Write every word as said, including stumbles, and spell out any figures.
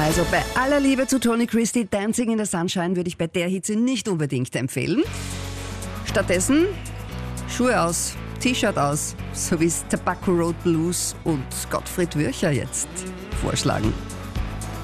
Also bei aller Liebe zu Tony Christie, Dancing in the Sunshine würde ich bei der Hitze nicht unbedingt empfehlen. Stattdessen Schuhe aus, T-Shirt aus, so wie es Tobacco Road Blues und Gottfried Würcher jetzt vorschlagen.